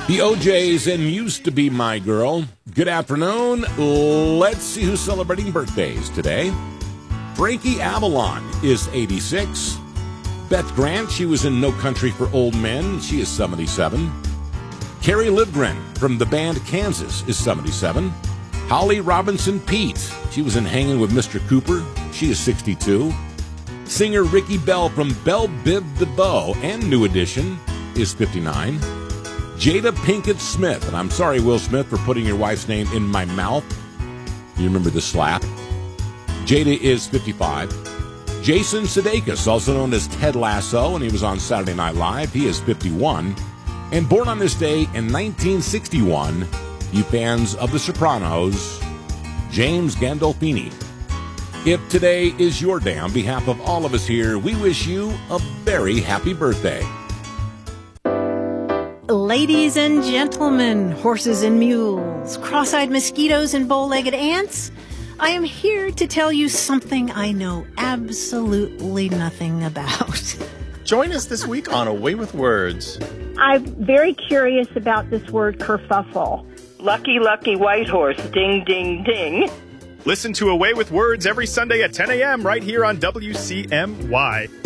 The OJs and Used to Be My Girl. Good afternoon. Let's see who's celebrating birthdays today. Frankie Avalon is 86. Beth Grant, she was in No Country for Old Men. She is 77. Carrie Livgren from the band Kansas is 77. Holly Robinson Peete, she was in Hanging with Mr. Cooper. She is 62. Singer Ricky Bell from Belle Biv DeVoe and New Edition is 59. Jada Pinkett Smith, and I'm sorry, Will Smith, for putting your wife's name in my mouth. You remember the slap? Jada is 55. Jason Sudeikis, also known as Ted Lasso, and he was on Saturday Night Live. He is 51. And born on this day in 1961, you fans of The Sopranos, James Gandolfini. If today is your day, on behalf of all of us here, we wish you a very happy birthday. Ladies and gentlemen, horses and mules, cross-eyed mosquitoes and bow-legged ants, I am here to tell you something I know absolutely nothing about. Join us this week on Away with Words. I'm very curious about this word kerfuffle. Lucky, lucky white horse, ding, ding, ding. Listen to Away with Words every Sunday at 10 a.m. right here on WCMY.